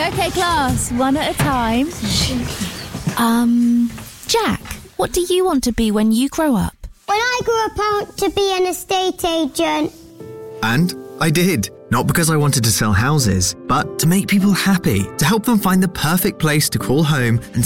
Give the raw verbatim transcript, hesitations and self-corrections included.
OK, class, one at a time. Um, Jack, what do you want to be when you grow up? When I grew up, I want to be an estate agent. And I did. Not because I wanted to sell houses, but to make people happy, to help them find the perfect place to call home and